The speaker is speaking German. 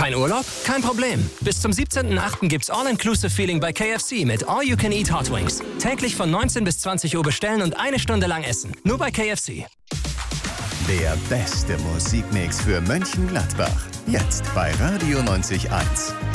Kein Urlaub? Kein Problem. Bis zum 17.08. gibt's All-Inclusive-Feeling bei KFC mit All-You-Can-Eat Hot Wings. Täglich von 19 bis 20 Uhr bestellen und 1 Stunde lang essen. Nur bei KFC. Der beste Musikmix für Mönchengladbach. Jetzt bei Radio 90.1.